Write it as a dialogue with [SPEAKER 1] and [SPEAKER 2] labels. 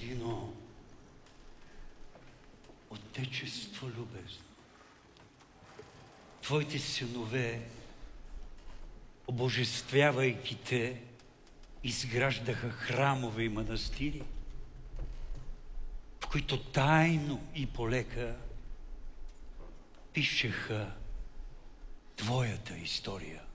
[SPEAKER 1] Дино, Отечество любезно, твоите синове, обожествявайки те, изграждаха храмове и манастири, в които тайно и полека пишеха твоята история.